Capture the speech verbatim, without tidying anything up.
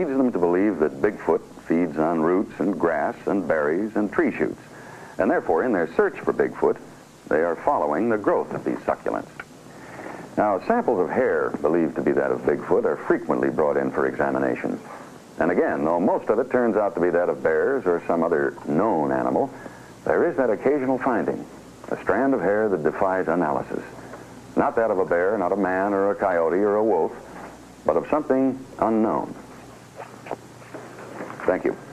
leads them to believe that Bigfoot feeds on roots and grass and berries and tree shoots. And therefore, in their search for Bigfoot, they are following the growth of these succulents. Now, samples of hair believed to be that of Bigfoot are frequently brought in for examination. And again, though most of it turns out to be that of bears or some other known animal, there is that occasional finding, a strand of hair that defies analysis. Not that of a bear, not a man or a coyote or a wolf, but of something unknown. Thank you.